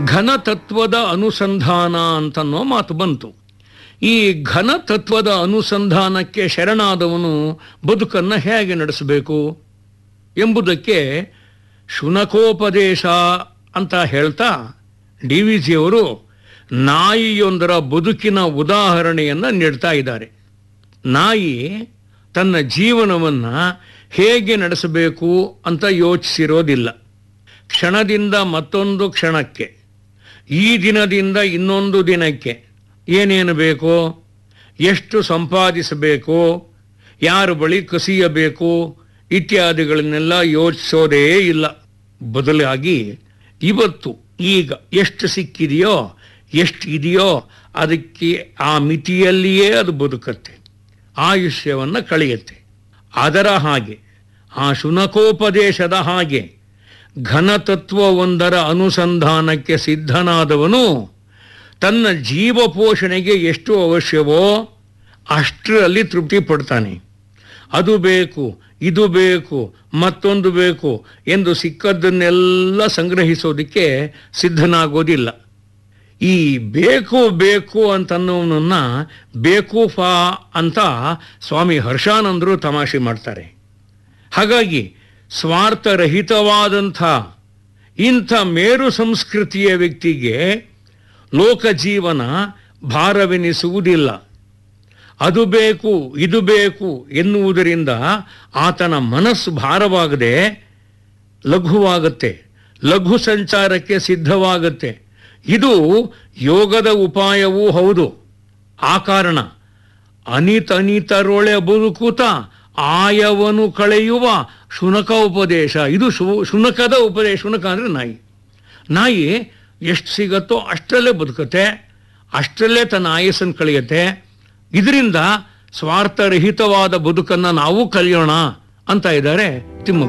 ಘನತತ್ವದ ಅನುಸಂಧಾನ ಅಂತನ್ನೋ ಮಾತು ಬಂತು. ಈ ಘನತತ್ವದ ಅನುಸಂಧಾನಕ್ಕೆ ಶರಣಾದವನು ಬದುಕನ್ನು ಹೇಗೆ ನಡೆಸಬೇಕು ಎಂಬುದಕ್ಕೆ ಶುನಕೋಪದೇಶ ಅಂತ ಹೇಳ್ತಾ DVG ಅವರು ನಾಯಿಯೊಂದರ ಬದುಕಿನ ಉದಾಹರಣೆಯನ್ನು ನೀಡ್ತಾ ಇದ್ದಾರೆ. ನಾಯಿ ತನ್ನ ಜೀವನವನ್ನು ಹೇಗೆ ನಡೆಸಬೇಕು ಅಂತ ಯೋಚಿಸಿರೋದಿಲ್ಲ. ಕ್ಷಣದಿಂದ ಮತ್ತೊಂದು ಕ್ಷಣಕ್ಕೆ, ಈ ದಿನದಿಂದ ಇನ್ನೊಂದು ದಿನಕ್ಕೆ ಏನೇನು ಬೇಕೋ, ಎಷ್ಟು ಸಂಪಾದಿಸಬೇಕು, ಯಾರ ಬಳಿ ಕಸಿಯಬೇಕು ಇತ್ಯಾದಿಗಳನ್ನೆಲ್ಲ ಯೋಚಿಸೋದೇ ಇಲ್ಲ. ಬದಲಾಗಿ ಇವತ್ತು ಈಗ ಎಷ್ಟು ಸಿಕ್ಕಿದೆಯೋ, ಎಷ್ಟು ಇದೆಯೋ ಅದಕ್ಕೆ ಆ ಮಿತಿಯಲ್ಲಿಯೇ ಅದು ಬದುಕತ್ತೆ, ಆಯುಷ್ಯವನ್ನು ಕಳೆಯುತ್ತೆ. ಅದರ ಹಾಗೆ ಆ ಶುನಕೋಪದೇಶದ ಹಾಗೆ ಘನತತ್ವವೊಂದರ ಅನುಸಂಧಾನಕ್ಕೆ ಸಿದ್ಧನಾದವನು ತನ್ನ ಜೀವಪೋಷಣೆಗೆ ಎಷ್ಟು ಅವಶ್ಯವೋ ಅಷ್ಟರಲ್ಲಿ ತೃಪ್ತಿ ಪಡ್ತಾನೆ. ಅದು ಬೇಕು, ಇದು ಬೇಕು, ಮತ್ತೊಂದು ಬೇಕು ಎಂದು ಸಿಕ್ಕದ್ದನ್ನೆಲ್ಲ ಸಂಗ್ರಹಿಸೋದಕ್ಕೆ ಸಿದ್ಧನಾಗೋದಿಲ್ಲ. ಈ ಬೇಕು ಬೇಕು ಅಂತನ್ನೋನನ್ನ ಬೇಕೂಫಾ ಅಂತ ಸ್ವಾಮಿ ಹರ್ಷಾನಂದರು ತಮಾಷೆ ಮಾಡ್ತಾರೆ. ಹಾಗಾಗಿ ಸ್ವಾರ್ಥರಹಿತವಾದಂಥ ಇಂಥ ಮೇರು ಸಂಸ್ಕೃತಿಯ ವ್ಯಕ್ತಿಗೆ ಲೋಕಜೀವನ ಭಾರವೆನಿಸುವುದಿಲ್ಲ. ಅದು ಬೇಕು, ಇದು ಬೇಕು ಎನ್ನುವುದರಿಂದ ಆತನ ಮನಸ್ಸು ಭಾರವಾಗದೆ ಲಘುವಾಗುತ್ತೆ, ಲಘು ಸಂಚಾರಕ್ಕೆ ಸಿದ್ಧವಾಗುತ್ತೆ. ಇದು ಯೋಗದ ಉಪಾಯವೂ ಹೌದು. ಆ ಕಾರಣ ಅನಿತನಿತರೊಳೆ ಬದುಕುತ್ತ ಆಯವನು ಕಳೆಯುವ ಶುನಕ ಉಪದೇಶ ಇದು ಶುನಕದ ಉಪದೇಶ. ಶುನಕ ಅಂದರೆ ನಾಯಿ. ನಾಯಿ ಎಷ್ಟು ಸಿಗತ್ತೋ ಅಷ್ಟರಲ್ಲೇ ಬದುಕುತ್ತೆ, ಅಷ್ಟರಲ್ಲೇ ತನ್ನ ಆಯಸ್ಸನ್ನು ಕಳೆಯುತ್ತೆ. ಇದರಿಂದ ಸ್ವಾರ್ಥರಹಿತವಾದ ಬದುಕನ್ನು ನಾವು ಕಲಿಯೋಣ ಅಂತ ಇದ್ದಾರೆ ತಿಮ್ಮಕ್ಕ.